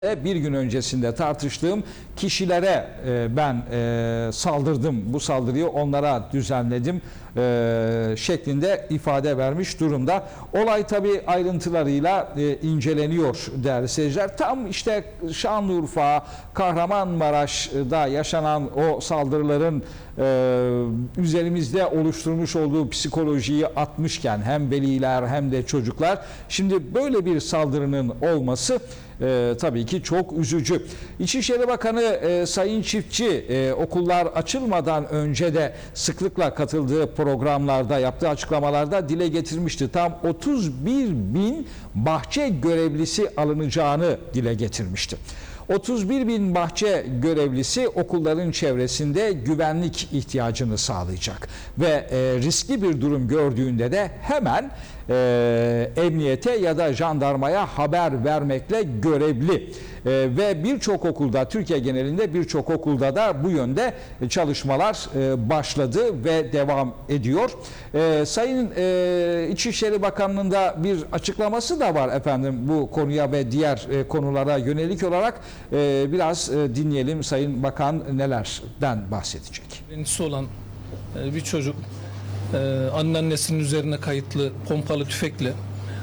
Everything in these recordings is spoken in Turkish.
Bir gün öncesinde tartıştığım kişilere ben saldırdım, bu saldırıyı onlara düzenledim şeklinde ifade vermiş durumda. Olay tabii ayrıntılarıyla inceleniyor değerli seyirciler. Tam işte Şanlıurfa, Kahramanmaraş'da yaşanan o saldırıların üzerimizde oluşturmuş olduğu psikolojiyi atmışken hem veliler hem de çocuklar, şimdi böyle bir saldırının olması tabii ki çok üzücü. İçişleri Bakanı Sayın Çiftçi okullar açılmadan önce de sıklıkla katıldığı programlarda, yaptığı açıklamalarda dile getirmişti. Tam 31 bin bahçe görevlisi alınacağını dile getirmişti. 31 bin bahçe görevlisi okulların çevresinde güvenlik ihtiyacını sağlayacak ve riskli bir durum gördüğünde de hemen emniyete ya da jandarmaya haber vermekle görevli. Ve birçok okulda, Türkiye genelinde birçok okulda da bu yönde çalışmalar başladı ve devam ediyor. Sayın İçişleri Bakanı'nın da bir açıklaması da var efendim bu konuya ve diğer konulara yönelik olarak. Biraz dinleyelim Sayın Bakan nelerden bahsedecek. Birincisi olan bir çocuk anneannesinin üzerine kayıtlı pompalı tüfekle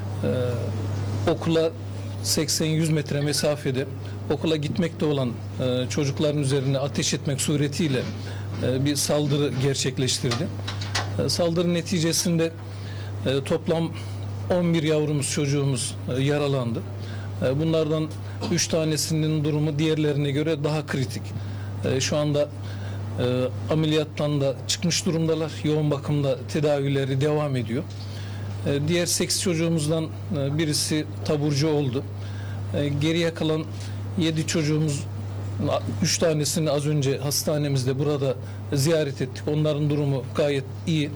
okula 80-100 metre mesafede okula gitmekte olan çocukların üzerine ateş etmek suretiyle bir saldırı gerçekleştirdi. Saldırı neticesinde toplam 11 yavrumuz, çocuğumuz yaralandı. Bunlardan 3 tanesinin durumu diğerlerine göre daha kritik. Şu anda ameliyattan da çıkmış durumdalar. Yoğun bakımda tedavileri devam ediyor. Diğer 8 çocuğumuzdan birisi taburcu oldu. Geriye kalan 7 çocuğumuz, 3 tanesini az önce hastanemizde burada ziyaret ettik. Onların durumu gayet iyi.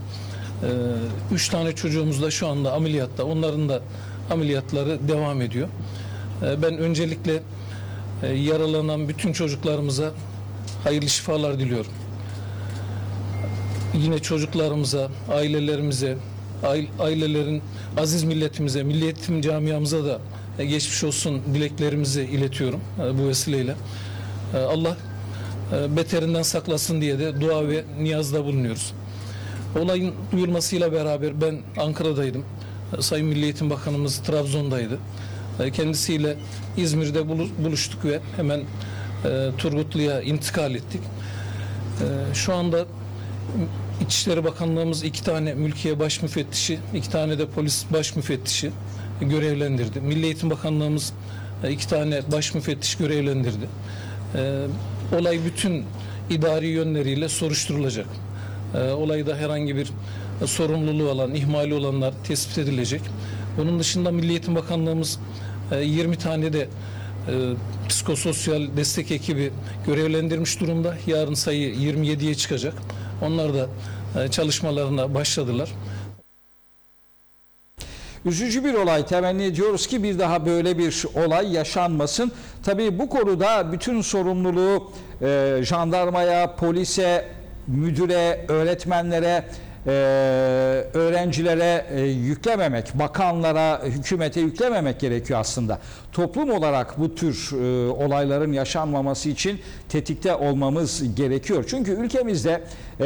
3 tane çocuğumuz da şu anda ameliyatta. Onların da ameliyatları devam ediyor. Ben öncelikle yaralanan bütün çocuklarımıza hayırlı şifalar diliyorum. Yine çocuklarımıza, ailelerimize, ailelerin aziz milletimize, milli eğitim camiamıza da geçmiş olsun dileklerimizi iletiyorum bu vesileyle. Allah beterinden saklasın diye de dua ve niyazda bulunuyoruz. Olayın duyulmasıyla beraber ben Ankara'daydım. Sayın Milli Eğitim Bakanımız Trabzon'daydı. Kendisiyle İzmir'de buluştuk ve hemen Turgutlu'ya intikal ettik. Şu anda İçişleri Bakanlığımız 2 tane mülkiye baş müfettişi, 2 tane de polis baş müfettişi görevlendirdi. Milli Eğitim Bakanlığımız 2 tane baş müfettiş görevlendirdi. Olay bütün idari yönleriyle soruşturulacak. Olayda herhangi bir sorumluluğu olan, ihmali olanlar tespit edilecek. Bunun dışında Milli Eğitim Bakanlığımız 20 tane de psikososyal destek ekibi görevlendirmiş durumda. Yarın sayı 27'ye çıkacak. Onlar da çalışmalarına başladılar. Üzücü bir olay. Temenni ediyoruz ki bir daha böyle bir olay yaşanmasın. Tabii bu konuda bütün sorumluluğu jandarmaya, polise, müdüre, öğretmenlere, öğrencilere yüklememek, bakanlara, hükümete yüklememek gerekiyor aslında. Toplum olarak bu tür olayların yaşanmaması için tetikte olmamız gerekiyor. Çünkü ülkemizde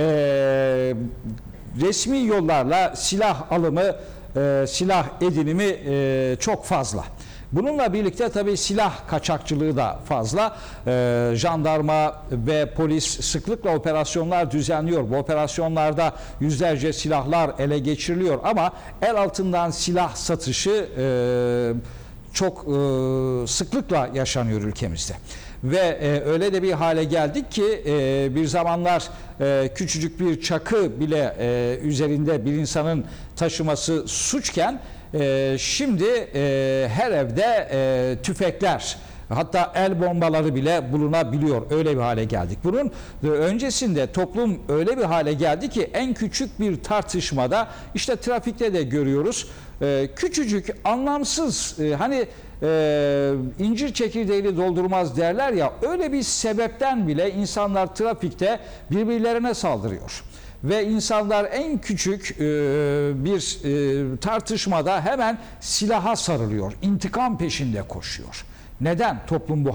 resmi yollarla silah alımı, silah edinimi çok fazla. Bununla birlikte tabii silah kaçakçılığı da fazla. Jandarma ve polis sıklıkla operasyonlar düzenliyor. Bu operasyonlarda yüzlerce silahlar ele geçiriliyor ama el altından silah satışı çok sıklıkla yaşanıyor ülkemizde. Ve öyle de bir hale geldik ki bir zamanlar küçücük bir çakı bile üzerinde bir insanın taşıması suçken şimdi her evde tüfekler, hatta el bombaları bile bulunabiliyor. Öyle bir hale geldik. Bunun öncesinde toplum öyle bir hale geldi ki en küçük bir tartışmada, işte trafikte de görüyoruz, küçücük anlamsız hani incir çekirdeğini doldurmaz derler ya, öyle bir sebepten bile insanlar trafikte birbirlerine saldırıyor. Ve insanlar en küçük bir tartışmada hemen silaha sarılıyor, intikam peşinde koşuyor. Neden toplum bu